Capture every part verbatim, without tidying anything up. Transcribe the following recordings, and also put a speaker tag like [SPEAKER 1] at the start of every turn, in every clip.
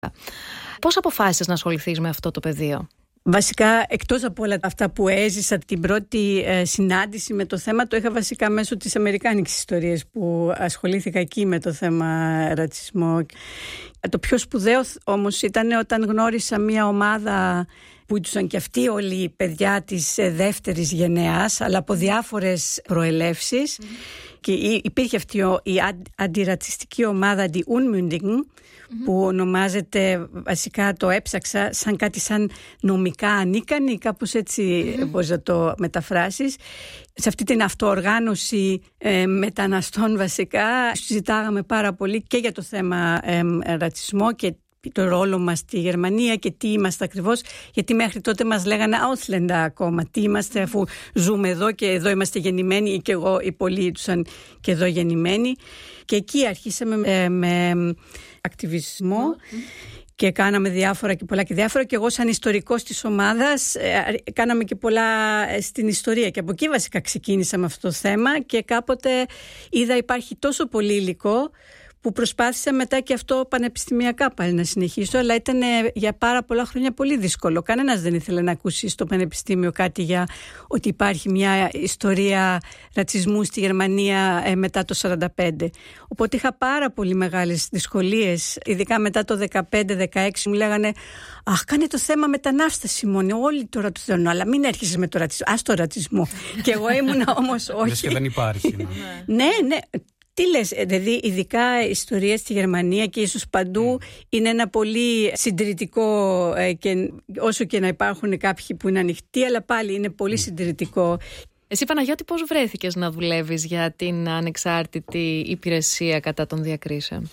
[SPEAKER 1] Πώς αποφάσισες να ασχοληθείς με αυτό το πεδίο?
[SPEAKER 2] Βασικά, εκτός από όλα αυτά που έζησα, την πρώτη ε, συνάντηση με το θέμα το είχα βασικά μέσω της αμερικάνικης ιστορίας, που ασχολήθηκα εκεί με το θέμα ρατσισμό. Το πιο σπουδαίο όμως ήταν όταν γνώρισα μια ομάδα που ήτουσαν και αυτοί όλοι οι παιδιά της δεύτερης γενεάς, αλλά από διάφορες προελεύσεις. Mm-hmm. Και υπήρχε αυτή η αντιρατσιστική ομάδα Die Unmündigen, mm-hmm. που ονομάζεται, βασικά το έψαξα, σαν κάτι σαν νομικά ανίκανοι, κάπως έτσι mm-hmm. μπορείς να το μεταφράσεις. Σε αυτή την αυτοοργάνωση ε, μεταναστών βασικά συζητάγαμε πάρα πολύ και για το θέμα ε, ρατσισμό και το ρόλο μας στη Γερμανία και τι είμαστε ακριβώς, γιατί μέχρι τότε μας λέγανε Ausländer ακόμα, τι είμαστε αφού ζούμε εδώ και εδώ είμαστε γεννημένοι, και εγώ οι πολλοί ήτουσαν και εδώ γεννημένοι. Και εκεί αρχίσαμε με, με ακτιβισμό mm-hmm. και κάναμε διάφορα και πολλά και διάφορα, και εγώ σαν ιστορικός της ομάδας ε, κάναμε και πολλά στην ιστορία, και από εκεί βασικά ξεκίνησα με αυτό το θέμα, και κάποτε είδα υπάρχει τόσο πολύ υλικό που προσπάθησα μετά και αυτό πανεπιστημιακά πάλι να συνεχίσω, αλλά ήταν για πάρα πολλά χρόνια πολύ δύσκολο. Κανένας δεν ήθελε να ακούσει στο πανεπιστήμιο κάτι για ότι υπάρχει μια ιστορία ρατσισμού στη Γερμανία ε, μετά το σαράντα πέντε. Οπότε είχα πάρα πολύ μεγάλες δυσκολίες, ειδικά μετά το δεκαπέντε δεκαέξι μου λέγανε «Αχ, κάνε το θέμα μετανάστευση μόνο, όλοι τώρα το θέλουν, αλλά μην έρχεσαι με το ρατσισμό, ας το ρατσισμό». Και εγώ ήμουν όμως όχι.
[SPEAKER 3] Λες και δεν υπάρχει.
[SPEAKER 2] Ναι, ναι. Τι λες, δηλαδή ειδικά η ιστορία στη Γερμανία και ίσως παντού mm. είναι ένα πολύ συντηρητικό, και όσο και να υπάρχουν κάποιοι που είναι ανοιχτοί, αλλά πάλι είναι πολύ mm. συντηρητικό.
[SPEAKER 1] Εσύ, Παναγιώτη, πώς βρέθηκες να δουλεύεις για την ανεξάρτητη υπηρεσία κατά των διακρίσεων?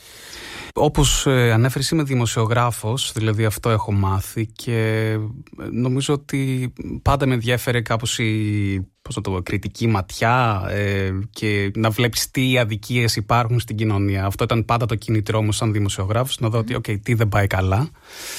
[SPEAKER 3] Όπως ε, ανέφερες, είμαι δημοσιογράφος, δηλαδή αυτό έχω μάθει, και νομίζω ότι πάντα με ενδιέφερε κάπως η πώς να το, κριτική ματιά ε, και να βλέπεις τι αδικίες υπάρχουν στην κοινωνία. Αυτό ήταν πάντα το κίνητρό μου σαν δημοσιογράφος, να δω ότι okay, τι δεν πάει καλά,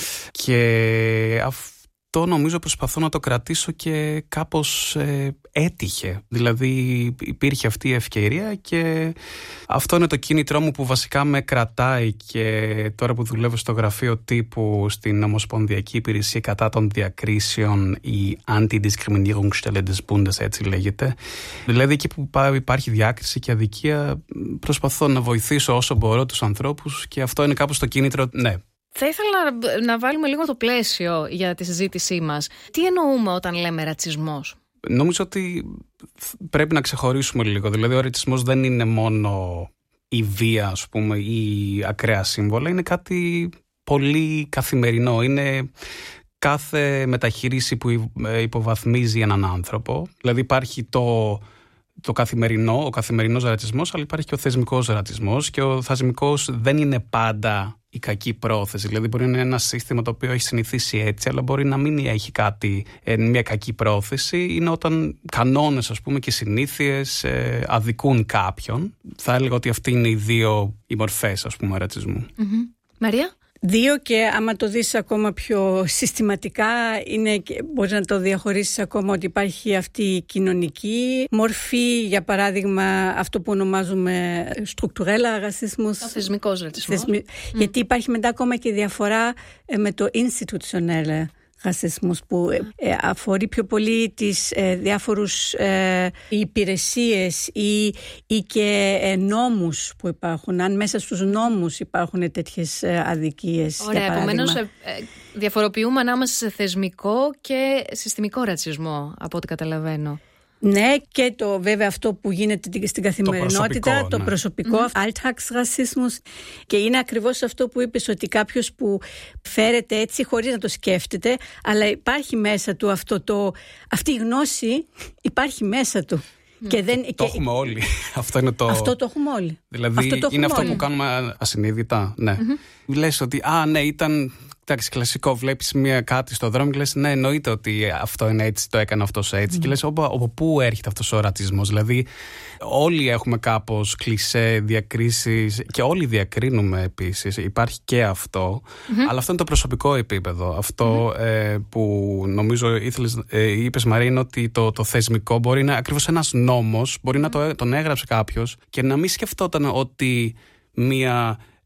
[SPEAKER 3] και αυτό νομίζω προσπαθώ να το κρατήσω και κάπως ε, έτυχε. Δηλαδή υπήρχε αυτή η ευκαιρία και αυτό είναι το κίνητρό μου που βασικά με κρατάει, και τώρα που δουλεύω στο γραφείο τύπου στην Ομοσπονδιακή Υπηρεσία κατά των διακρίσεων, η Anti-Diskriminierungsstelle des Bundes, έτσι λέγεται. Δηλαδή εκεί που υπάρχει διάκριση και αδικία προσπαθώ να βοηθήσω όσο μπορώ τους ανθρώπους, και αυτό είναι κάπως το κίνητρο, ναι.
[SPEAKER 1] Θα ήθελα να, να βάλουμε λίγο το πλαίσιο για τη συζήτησή μας. Τι εννοούμε όταν λέμε ρατσισμός?
[SPEAKER 3] Νομίζω ότι πρέπει να ξεχωρίσουμε λίγο. Δηλαδή ο ρατσισμός δεν είναι μόνο η βία, ας πούμε, ή ακραία σύμβολα. Είναι κάτι πολύ καθημερινό. Είναι κάθε μεταχείριση που υποβαθμίζει έναν άνθρωπο. Δηλαδή υπάρχει το... το καθημερινό, ο καθημερινός ρατσισμός, αλλά υπάρχει και ο θεσμικός ρατσισμός, και ο θεσμικός δεν είναι πάντα η κακή πρόθεση. Δηλαδή μπορεί να είναι ένα σύστημα το οποίο έχει συνηθίσει έτσι, αλλά μπορεί να μην έχει κάτι, μια κακή πρόθεση. Είναι όταν κανόνες, ας πούμε, και συνήθειες ε, αδικούν κάποιον. Θα έλεγα ότι αυτοί είναι οι δύο οι μορφές, ας πούμε, ρατσισμού.
[SPEAKER 1] Mm-hmm. Μαρία?
[SPEAKER 2] Δύο, και άμα το δεις ακόμα πιο συστηματικά, είναι, μπορείς να το διαχωρίσεις ακόμα, ότι υπάρχει αυτή η κοινωνική μορφή, για παράδειγμα αυτό που ονομάζουμε structureller rassismus.
[SPEAKER 1] Ο θεσμικός ρατσισμός. Θεσμι...
[SPEAKER 2] Mm. Γιατί υπάρχει μετά ακόμα και διαφορά με το institutionelle ρατσισμός, που ε, αφορεί πιο πολύ τις ε, διάφορους ε, υπηρεσίες ή, ή και ε, νόμους που υπάρχουν. Αν μέσα στους νόμους υπάρχουν τέτοιες ε, αδικίες.
[SPEAKER 1] Ωραία, επομένως ε, ε, διαφοροποιούμε ανάμεσα σε θεσμικό και συστημικό ρατσισμό, από ό,τι καταλαβαίνω.
[SPEAKER 2] Ναι, και το βέβαια αυτό που γίνεται στην καθημερινότητα, το προσωπικό, το
[SPEAKER 3] ναι.
[SPEAKER 2] προσωπικό mm-hmm. Alltagsrassismus, και είναι ακριβώς αυτό που είπες, ότι κάποιος που φέρεται έτσι χωρίς να το σκέφτεται, αλλά υπάρχει μέσα του αυτό το, αυτή η γνώση υπάρχει μέσα του. Mm. Και δεν,
[SPEAKER 3] το
[SPEAKER 2] και...
[SPEAKER 3] έχουμε όλοι. Αυτό είναι το...
[SPEAKER 2] Αυτό το έχουμε όλοι.
[SPEAKER 3] Δηλαδή
[SPEAKER 2] αυτό το
[SPEAKER 3] είναι αυτό
[SPEAKER 2] όλοι.
[SPEAKER 3] που κάνουμε ασυνείδητα. Ναι. Mm-hmm. Λες ότι α, ναι, ήταν... Εντάξει, κλασικό, βλέπεις μία κάτι στο δρόμο και λες ναι, εννοείται ότι αυτό είναι έτσι, το έκανε αυτός έτσι. Mm. Και λες από πού έρχεται αυτός ο ρατσισμός? Δηλαδή, όλοι έχουμε κάπως κλισέ, διακρίσεις, και όλοι διακρίνουμε επίσης. Υπάρχει και αυτό. Mm-hmm. Αλλά αυτό είναι το προσωπικό επίπεδο. Αυτό mm-hmm. ε, που νομίζω ήθελες, ε, είπες, Μαρία, είναι ότι το, το θεσμικό μπορεί να είναι ακριβώς ένας νόμος, μπορεί mm-hmm. να το, τον έγραψε κάποιος και να μην σκεφτόταν ότι μία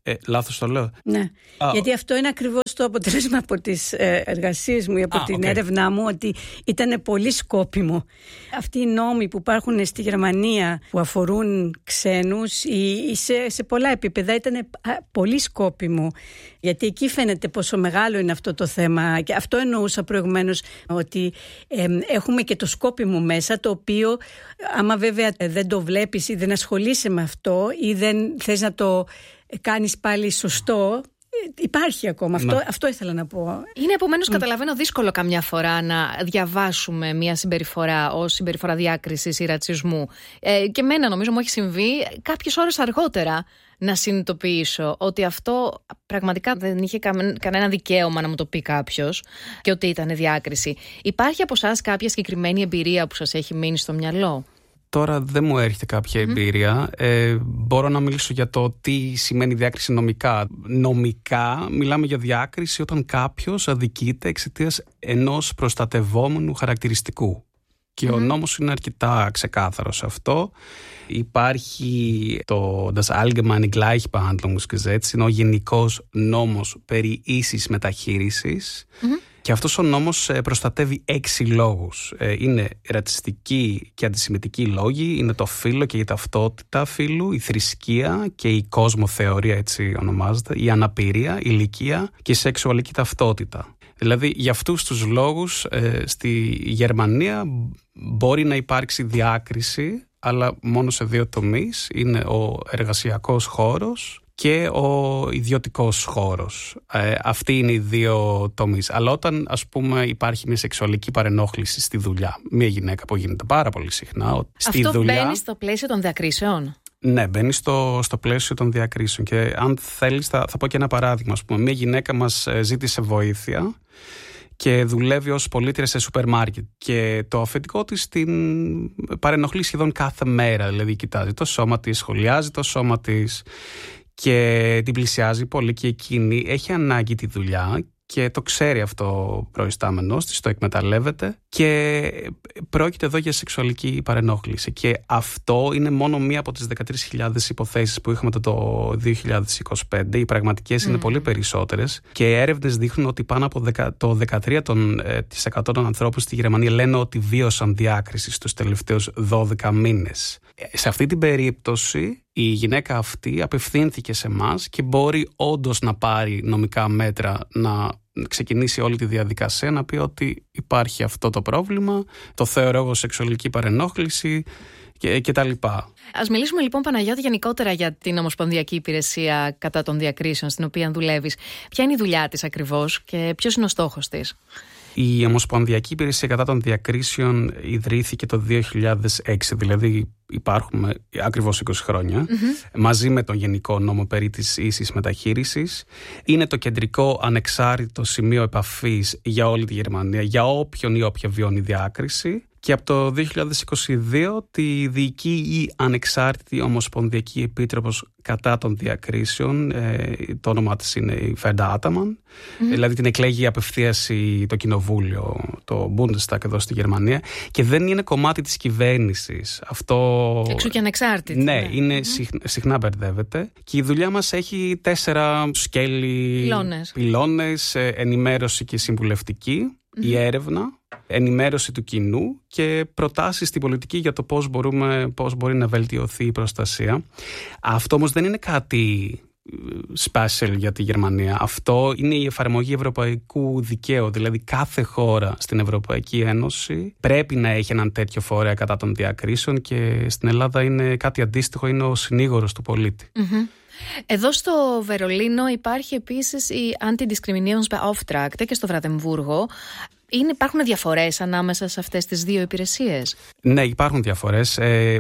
[SPEAKER 3] Ε, λάθος το λέω.
[SPEAKER 2] Ναι,
[SPEAKER 3] Α,
[SPEAKER 2] γιατί αυτό είναι ακριβώς το αποτέλεσμα από τις εργασίες μου ή από
[SPEAKER 3] Α,
[SPEAKER 2] την
[SPEAKER 3] okay.
[SPEAKER 2] έρευνά μου, ότι ήταν πολύ σκόπιμο. Αυτοί οι νόμοι που υπάρχουν στη Γερμανία που αφορούν ξένους ή σε, σε πολλά επίπεδα ήταν πολύ σκόπιμο, γιατί εκεί φαίνεται πόσο μεγάλο είναι αυτό το θέμα, και αυτό εννοούσα προηγουμένως, ότι ε, έχουμε και το σκόπιμο μέσα, το οποίο άμα βέβαια δεν το βλέπεις ή δεν ασχολείσαι με αυτό ή δεν θες να το κάνεις πάλι σωστό, υπάρχει ακόμα. Αυτό, αυτό ήθελα να πω.
[SPEAKER 1] Είναι επομένως, καταλαβαίνω, δύσκολο καμιά φορά να διαβάσουμε μια συμπεριφορά ως συμπεριφορά διάκρισης ή ρατσισμού. Ε, και εμένα νομίζω μου έχει συμβεί κάποιες ώρες αργότερα να συνειδητοποιήσω ότι αυτό πραγματικά δεν είχε κανένα δικαίωμα να μου το πει κάποιος και ότι ήταν διάκριση. Υπάρχει από εσάς κάποια συγκεκριμένη εμπειρία που σας έχει μείνει στο μυαλό?
[SPEAKER 3] Τώρα δεν μου έρχεται κάποια εμπειρία. Ε, μπορώ να μιλήσω για το τι σημαίνει διάκριση νομικά. Νομικά μιλάμε για διάκριση όταν κάποιος αδικείται εξαιτίας ενός προστατευόμενου χαρακτηριστικού. Και mm-hmm. ο νόμος είναι αρκετά ξεκάθαρος σε αυτό. Υπάρχει το Das Allgemeine Gleichbehandlungsgesetz, είναι ο γενικός νόμος περί ίσης μεταχείρισης. Mm-hmm. Και αυτός ο νόμος προστατεύει έξι λόγους. Είναι ρατσιστικοί και αντισημιτικοί λόγοι, είναι το φύλο και η ταυτότητα φύλου, η θρησκεία και η κόσμοθεωρία, έτσι ονομάζεται, η αναπηρία, η ηλικία και η σεξουαλική ταυτότητα. Δηλαδή για αυτούς τους λόγους στη Γερμανία μπορεί να υπάρξει διάκριση, αλλά μόνο σε δύο τομείς. Είναι ο εργασιακός χώρος και ο ιδιωτικός χώρος. Ε, αυτοί είναι οι δύο τομείς. Αλλά όταν, ας πούμε, υπάρχει μια σεξουαλική παρενόχληση στη δουλειά, μια γυναίκα που γίνεται πάρα πολύ συχνά στη
[SPEAKER 1] αυτό
[SPEAKER 3] δουλειά.
[SPEAKER 1] Αυτό μπαίνει στο πλαίσιο των διακρίσεων?
[SPEAKER 3] Ναι, μπαίνει στο, στο πλαίσιο των διακρίσεων. Και αν θέλεις θα, θα πω και ένα παράδειγμα. Ας πούμε, μια γυναίκα μας ζήτησε βοήθεια και δουλεύει ως πολίτρια σε σούπερ μάρκετ. Και το αφεντικό της την παρενοχλεί σχεδόν κάθε μέρα. Δηλαδή, κοιτάζει το σώμα της, σχολιάζει το σώμα της και την πλησιάζει πολύ, και εκείνη έχει ανάγκη τη δουλειά και το ξέρει αυτό ο προϊστάμενος της, το εκμεταλλεύεται και πρόκειται εδώ για σεξουαλική παρενόχληση. Και αυτό είναι μόνο μία από τις δεκατρείς χιλιάδες υποθέσεις που είχαμε το δύο χιλιάδες είκοσι πέντε. Οι πραγματικές mm. είναι πολύ περισσότερες και οι έρευνες δείχνουν ότι πάνω από το δεκατρία τοις εκατό των ανθρώπων στη Γερμανία λένε ότι βίωσαν διάκριση στους τελευταίους δώδεκα μήνες. Σε αυτή την περίπτωση η γυναίκα αυτή απευθύνθηκε σε εμάς και μπορεί όντως να πάρει νομικά μέτρα, να ξεκινήσει όλη τη διαδικασία, να πει ότι υπάρχει αυτό το πρόβλημα, το θεωρώ εγώ σεξουαλική παρενόχληση και, και τα λοιπά.
[SPEAKER 1] Ας μιλήσουμε λοιπόν, Παναγιώτη, γενικότερα για την Ομοσπονδιακή Υπηρεσία κατά των διακρίσεων στην οποία δουλεύεις. Ποια είναι η δουλειά της ακριβώς και ποιος είναι ο στόχος της?
[SPEAKER 3] Η Ομοσπονδιακή Υπηρεσία κατά των διακρίσεων ιδρύθηκε το δύο χιλιάδες έξι, δηλαδή υπάρχουμε ακριβώς είκοσι χρόνια, mm-hmm. μαζί με τον Γενικό Νόμο περί της ίσης μεταχείρισης. Είναι το κεντρικό ανεξάρτητο σημείο επαφής για όλη τη Γερμανία, για όποιον ή όποια βιώνει διάκριση. Και από το δύο χιλιάδες είκοσι δύο τη διοικεί η Ανεξάρτητη Ομοσπονδιακή Επίτροπος κατά των διακρίσεων. Ε, το όνομά της είναι η Φέρντα Άταμαν. Mm-hmm. Δηλαδή την εκλέγει απευθείας το κοινοβούλιο, το Bundestag εδώ στη Γερμανία. Και δεν είναι κομμάτι της κυβέρνησης. Αυτό...
[SPEAKER 1] Εξού και ανεξάρτητη.
[SPEAKER 3] Ναι, ναι. Είναι, mm-hmm. συχνά, συχνά μπερδεύεται. Και η δουλειά μας έχει τέσσερα σκέλη,
[SPEAKER 1] πυλώνες.
[SPEAKER 3] πυλώνες, ενημέρωση και συμβουλευτική, mm-hmm. η έρευνα, ενημέρωση του κοινού και προτάσεις στην πολιτική για το πώς, μπορούμε, πώς μπορεί να βελτιωθεί η προστασία. Αυτό όμως δεν είναι κάτι special για τη Γερμανία. Αυτό είναι η εφαρμογή ευρωπαϊκού δικαίου. Δηλαδή κάθε χώρα στην Ευρωπαϊκή Ένωση πρέπει να έχει έναν τέτοιο φορέα κατά των διακρίσεων και στην Ελλάδα είναι κάτι αντίστοιχο, είναι ο συνήγορος του πολίτη.
[SPEAKER 1] Mm-hmm. Εδώ στο Βερολίνο υπάρχει επίσης η Anti-Diskriminierungsbeauftragte και στο Βραδεμβούργο. Είναι, υπάρχουν διαφορές ανάμεσα σε αυτές τις δύο υπηρεσίες?
[SPEAKER 3] Ναι, υπάρχουν διαφορές. Ε,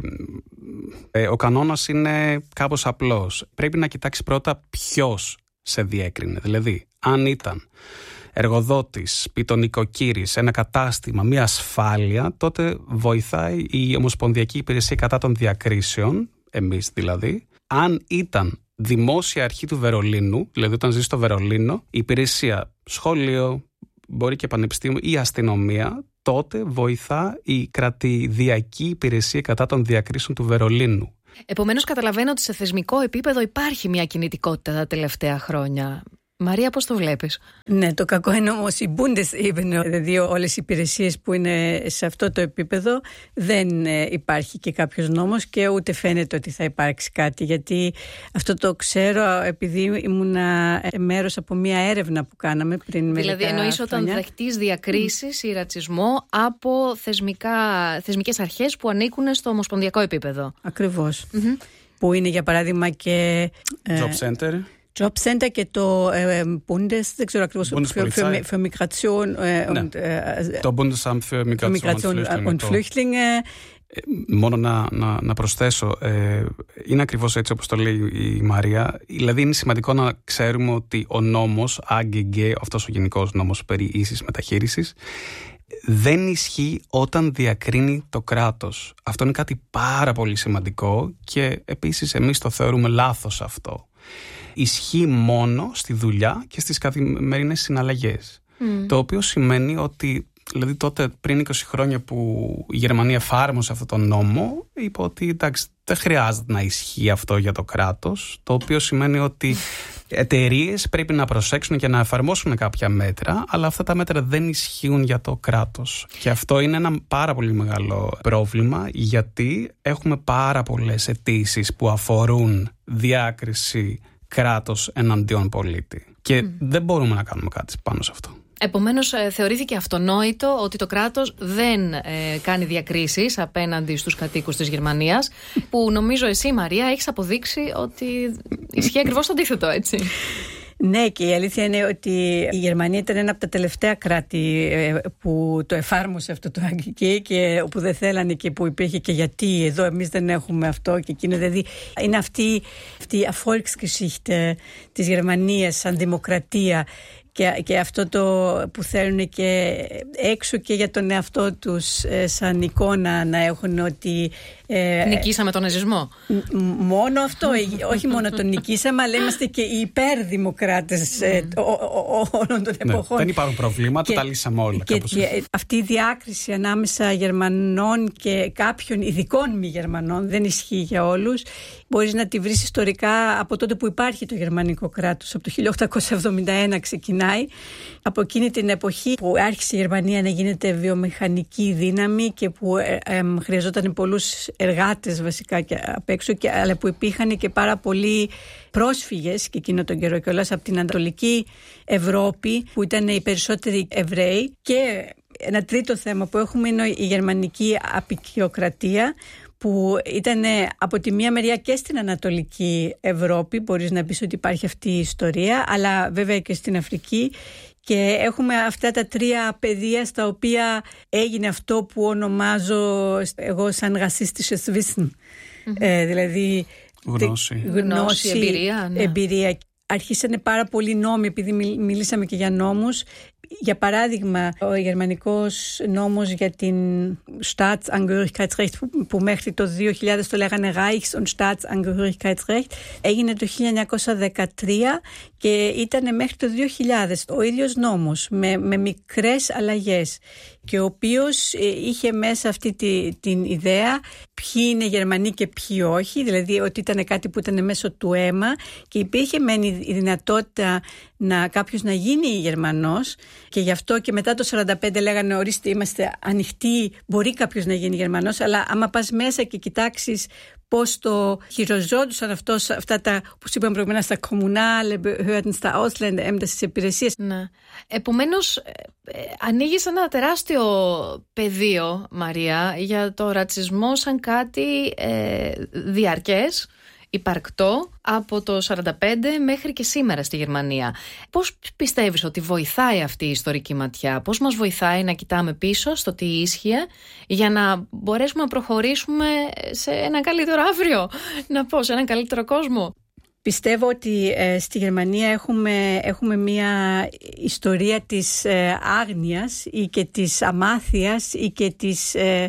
[SPEAKER 3] ε, ο κανόνας είναι κάπως απλός. Πρέπει να κοιτάξει πρώτα ποιος σε διέκρινε. Δηλαδή, αν ήταν εργοδότης, πιτονικοκύρης, ένα κατάστημα, μια ασφάλεια, τότε βοηθάει η Ομοσπονδιακή Υπηρεσία κατά των διακρίσεων, εμείς δηλαδή. Αν ήταν δημόσια αρχή του Βερολίνου, δηλαδή όταν ζει στο Βερολίνο, η υπηρεσία σχολείο, μπορεί και πανεπιστήμιο ή αστυνομία, τότε βοηθά η κρατηδιακή υπηρεσία κατά των διακρίσεων του Βερολίνου.
[SPEAKER 1] Επομένως, καταλαβαίνω ότι σε θεσμικό επίπεδο υπάρχει μια κινητικότητα τα τελευταία χρόνια. Μαρία, πώς το βλέπεις?
[SPEAKER 2] Ναι, το κακό είναι όμως η Bundesebene, δηλαδή όλες οι υπηρεσίες που είναι σε αυτό το επίπεδο, δεν υπάρχει και κάποιος νόμος και ούτε φαίνεται ότι θα υπάρξει κάτι. Γιατί αυτό το ξέρω επειδή ήμουνα μέρος από μια έρευνα που κάναμε πριν μερικά χρόνια.
[SPEAKER 1] Δηλαδή εννοείς όταν δεχτείς διακρίσεις ή ρατσισμό από θεσμικά, θεσμικές αρχές που ανήκουν στο ομοσπονδιακό επίπεδο.
[SPEAKER 2] Ακριβώς. Mm-hmm. Που είναι για παράδειγμα και...
[SPEAKER 3] Job Center.
[SPEAKER 2] Job Center και το ε, Bundes, δεν ξέρω ακριβώς, für, für, für Migration ε,
[SPEAKER 3] ναι.
[SPEAKER 2] und, ε,
[SPEAKER 3] το Bundesamt für Migration,
[SPEAKER 2] Migration und, und Flüchtlinge.
[SPEAKER 3] Μόνο να, να, να προσθέσω, ε, είναι ακριβώς έτσι όπως το λέει η Μαρία. Δηλαδή είναι σημαντικό να ξέρουμε ότι ο νόμος έι τζι τζι, αυτός ο γενικός νόμος περί ίσης μεταχείρισης, δεν ισχύει όταν διακρίνει το κράτος. Αυτό είναι κάτι πάρα πολύ σημαντικό και επίσης εμείς το θεωρούμε λάθος αυτό. Ισχύει μόνο στη δουλειά και στις καθημερινές συναλλαγές. Mm. Το οποίο σημαίνει ότι, δηλαδή τότε πριν είκοσι χρόνια που η Γερμανία εφάρμοσε αυτόν τον νόμο, είπε ότι εντάξει, δεν χρειάζεται να ισχύει αυτό για το κράτος, το οποίο σημαίνει ότι εταιρείες πρέπει να προσέξουν και να εφαρμόσουν κάποια μέτρα, αλλά αυτά τα μέτρα δεν ισχύουν για το κράτος. Και αυτό είναι ένα πάρα πολύ μεγάλο πρόβλημα, γιατί έχουμε πάρα πολλές αιτήσεις που αφορούν διάκριση κράτος εναντίον πολίτη. Και mm. δεν μπορούμε να κάνουμε κάτι πάνω σε αυτό.
[SPEAKER 1] Επομένως, θεωρήθηκε αυτονόητο ότι το κράτος δεν ε, κάνει διακρίσεις απέναντι στους κατοίκους της Γερμανίας, που νομίζω εσύ, Μαρία, έχεις αποδείξει ότι ισχύει ακριβώς το αντίθετο, έτσι.
[SPEAKER 2] Ναι, και η αλήθεια είναι ότι η Γερμανία ήταν ένα από τα τελευταία κράτη που το εφάρμοσε αυτό το έι τζι τζι και όπου δεν θέλανε και που υπήρχε και γιατί εδώ εμείς δεν έχουμε αυτό και εκείνο. Δηλαδή είναι αυτή, αυτή η Erfolgsgeschichte της Γερμανίας σαν δημοκρατία. Και, και αυτό το που θέλουν και έξω και για τον εαυτό τους ε, σαν εικόνα να έχουν ότι...
[SPEAKER 1] Ε, νικήσαμε τον ναζισμό. Μ,
[SPEAKER 2] μόνο αυτό, όχι μόνο τον νικήσαμε, αλλά είμαστε και οι υπερδημοκράτες ε, όλων των εποχών.
[SPEAKER 3] Ναι, δεν υπάρχουν προβλήματα, και, τα λύσαμε όλα.
[SPEAKER 2] Και, και αυτή η διάκριση ανάμεσα Γερμανών και κάποιων ειδικών μη Γερμανών δεν ισχύει για όλους. Μπορείς να τη βρεις ιστορικά από τότε που υπάρχει το γερμανικό κράτος, από το χίλια οκτακόσια εβδομήντα ένα ξεκινάει, από εκείνη την εποχή που άρχισε η Γερμανία να γίνεται βιομηχανική δύναμη και που ε, ε, χρειαζόταν πολλούς εργάτες βασικά και απ' έξω, και, αλλά που υπήρχαν και πάρα πολλοί πρόσφυγες και εκείνο τον καιρό κιόλας από την Ανατολική Ευρώπη που ήταν οι περισσότεροι Εβραίοι. Και ένα τρίτο θέμα που έχουμε είναι η γερμανική αποικιοκρατία, που ήταν από τη μία μεριά και στην Ανατολική Ευρώπη, μπορείς να πεις ότι υπάρχει αυτή η ιστορία, αλλά βέβαια και στην Αφρική. Και έχουμε αυτά τα τρία πεδία στα οποία έγινε αυτό που ονομάζω εγώ σαν rassistisches Wissen. Mm-hmm. Ε, δηλαδή
[SPEAKER 3] γνώση,
[SPEAKER 1] γνώση εμπειρία, ναι.
[SPEAKER 2] εμπειρία. Αρχίσανε πάρα πολλοί νόμοι, επειδή μιλήσαμε και για νόμους. Για παράδειγμα, ο γερμανικός νόμος για την Staatsangehörigkeitsrecht που μέχρι το δύο χιλιάδες το λέγανε Reichs- und Staatsangehörigkeitsrecht, έγινε το χίλια εννιακόσια δεκατρία και ήταν μέχρι το δύο χιλιάδες ο ίδιος νόμος με, με μικρές αλλαγές, και ο οποίος είχε μέσα αυτή τη, την ιδέα ποιοι είναι Γερμανοί και ποιοι όχι, δηλαδή ότι ήταν κάτι που ήταν μέσω του αίμα και υπήρχε μεν η δυνατότητα να κάποιος να γίνει Γερμανός, και γι' αυτό και μετά το σαράντα πέντε λέγανε ορίστε είμαστε ανοιχτοί, μπορεί κάποιος να γίνει Γερμανός, αλλά άμα πας μέσα και κοιτάξεις πώς το χειροζόντουσαν αυτός, αυτά τα που σου είπαμε προηγουμένως, στα kommunale Behörden, στα Ausländerämter, στις υπηρεσίες.
[SPEAKER 1] Ναι. Επομένως, ε, ε, ανοίγεις ένα τεράστιο πεδίο, Μαρία, για το ρατσισμό σαν κάτι ε, διαρκές, υπαρκτό από το σαράντα πέντε μέχρι και σήμερα στη Γερμανία. Πώς πιστεύεις ότι βοηθάει αυτή η ιστορική ματιά, πώς μας βοηθάει να κοιτάμε πίσω στο τι ίσχυε για να μπορέσουμε να προχωρήσουμε σε ένα καλύτερο αύριο, να πω, σε έναν καλύτερο κόσμο?
[SPEAKER 2] Πιστεύω ότι ε, στη Γερμανία έχουμε, έχουμε μια ιστορία της ε, άγνοιας ή και της αμάθειας ή και της... Ε,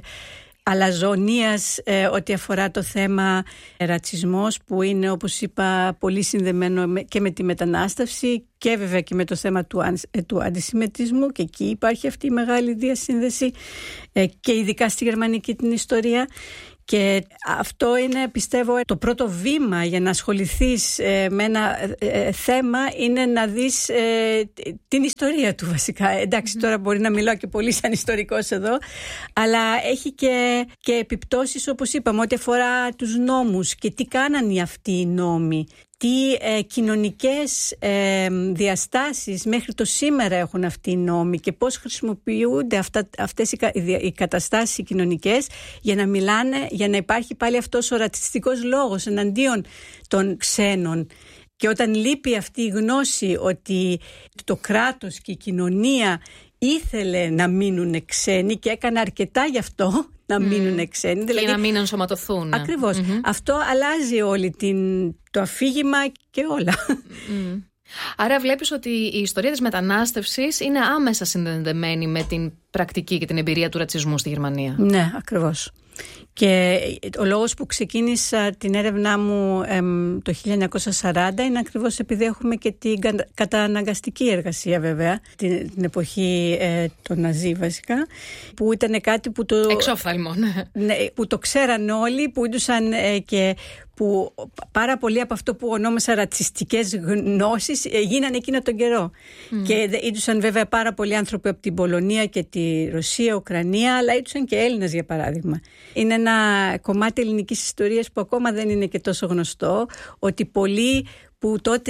[SPEAKER 2] αλαζονίας ε, ό,τι αφορά το θέμα ε, ρατσισμός, που είναι, όπως είπα, πολύ συνδεμένο με, και με τη μετανάστευση και βέβαια και με το θέμα του, ε, του αντισημιτισμού, και εκεί υπάρχει αυτή η μεγάλη διασύνδεση ε, και ειδικά στη γερμανική την ιστορία. Και αυτό είναι, πιστεύω, το πρώτο βήμα για να ασχοληθείς ε, με ένα ε, θέμα είναι να δεις ε, την ιστορία του βασικά. Εντάξει, τώρα μπορεί να μιλάω και πολύ σαν ιστορικός εδώ, αλλά έχει και, και επιπτώσεις, όπως είπαμε, ό,τι αφορά τους νόμους και τι κάνανε αυτοί οι νόμοι. Τι ε, κοινωνικές ε, διαστάσεις μέχρι το σήμερα έχουν αυτοί οι νόμοι και πώς χρησιμοποιούνται αυτά, αυτές οι, οι, οι καταστάσεις οι κοινωνικές για να μιλάνε, για να υπάρχει πάλι αυτός ο ρατσιστικός λόγος εναντίον των ξένων. Και όταν λείπει αυτή η γνώση ότι το κράτος και η κοινωνία ήθελε να μείνουν ξένοι και έκανε αρκετά γι' αυτό, να μείνουν mm. ξένοι.
[SPEAKER 1] Και
[SPEAKER 2] δηλαδή,
[SPEAKER 1] να μην ενσωματωθούν.
[SPEAKER 2] Ακριβώς. Mm-hmm. Αυτό αλλάζει όλη την, το αφήγημα και όλα.
[SPEAKER 1] Mm. Άρα βλέπεις ότι η ιστορία της μετανάστευσης είναι άμεσα συνδεδεμένη με την πρακτική και την εμπειρία του ρατσισμού στη Γερμανία.
[SPEAKER 2] Ναι, ακριβώς. Και ο λόγος που ξεκίνησα την έρευνά μου εμ, το χίλια εννιακόσια σαράντα είναι ακριβώς επειδή έχουμε και την καταναγκαστική εργασία, βέβαια, την, την εποχή ε, των Ναζί βασικά, που ήταν κάτι που το...
[SPEAKER 1] Εξόφθαλμο,
[SPEAKER 2] ναι, που το ξέραν όλοι, που ήρθαν ε, και που πάρα πολλοί από αυτό που ονόμασα ρατσιστικές γνώσεις ε, γίνανε εκείνο τον καιρό. Mm. Και ήρθαν βέβαια πάρα πολλοί άνθρωποι από την Πολωνία και τη Ρωσία, Ουκρανία, αλλά ήρθαν και Έλληνες για παράδειγμα. Είναι ένα κομμάτι ελληνικής ιστορίας που ακόμα δεν είναι και τόσο γνωστό, ότι πολλοί που τότε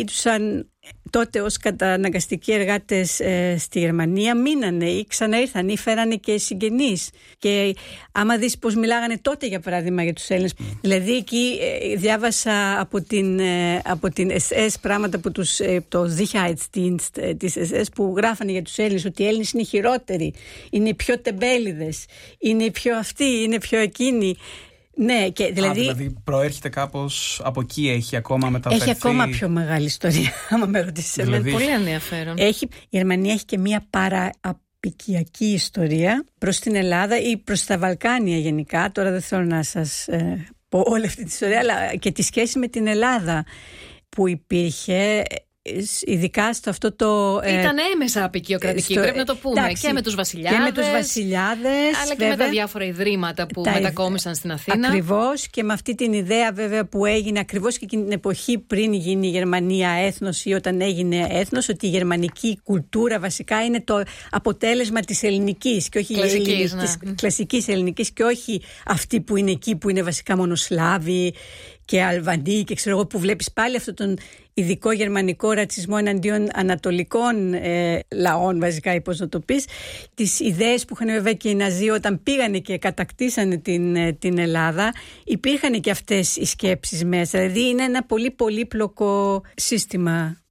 [SPEAKER 2] ήρθαν τότε ως καταναγκαστικοί εργάτες ε, στη Γερμανία μείνανε ή ξαναήρθαν ή φέρανε και συγγενείς. Και άμα δεις πως μιλάγανε τότε για παράδειγμα για τους Έλληνες, mm. δηλαδή εκεί ε, διάβασα από την, ε, από την ες ες πράγματα που τους, ε, το Sicherheitsdienst ε, της ες ες που γράφανε για τους Έλληνες, ότι οι Έλληνες είναι χειρότεροι, είναι πιο τεμπέληδες, είναι πιο αυτοί, είναι πιο εκείνοι. Ναι, και δηλαδή,
[SPEAKER 3] Α, δηλαδή προέρχεται κάπως από εκεί, έχει ακόμα μεταφερθεί.
[SPEAKER 2] Έχει ακόμα πιο μεγάλη ιστορία, άμα με ρωτήσεις.
[SPEAKER 1] Δηλαδή... Πολύ ενδιαφέρον.
[SPEAKER 2] Έχει, η Γερμανία έχει και μία παρααπικιακή ιστορία προς την Ελλάδα ή προς τα Βαλκάνια γενικά. Τώρα δεν θέλω να σας ε, πω όλη αυτή τη ιστορία, αλλά και τη σχέση με την Ελλάδα που υπήρχε... Ειδικά στο αυτό το.
[SPEAKER 1] Ήταν έμεσα απικιοκρατική, στο, πρέπει να το πούμε. Εντάξει, και με τους βασιλιάδες.
[SPEAKER 2] Και με τους βασιλιάδες.
[SPEAKER 1] Αλλά και
[SPEAKER 2] βέβαια,
[SPEAKER 1] με τα διάφορα ιδρύματα που τα μετακόμισαν στην Αθήνα.
[SPEAKER 2] Ακριβώς. Και με αυτή την ιδέα, βέβαια, που έγινε ακριβώς και εκείνη την εποχή πριν γίνει η Γερμανία έθνος ή όταν έγινε έθνος, ότι η γερμανική κουλτούρα βασικά είναι το αποτέλεσμα της ελληνικής και όχι
[SPEAKER 1] κλασικής,
[SPEAKER 2] ελληνικής,
[SPEAKER 1] ναι.
[SPEAKER 2] της κλασικής ελληνικής και όχι αυτή που είναι εκεί που είναι βασικά μόνο Σλάβοι και Αλβανοί και ξέρω εγώ, που βλέπεις πάλι αυτόν τον ειδικό γερμανικό ρατσισμό εναντίον ανατολικών ε, λαών βασικά ή πώς να το πεις, τις ιδέες που είχαν βέβαια και οι Ναζί όταν πήγανε και κατακτήσανε την, την Ελλάδα, υπήρχαν και αυτές οι σκέψεις μέσα, δηλαδή είναι ένα πολύ πολύπλοκο σύστημα.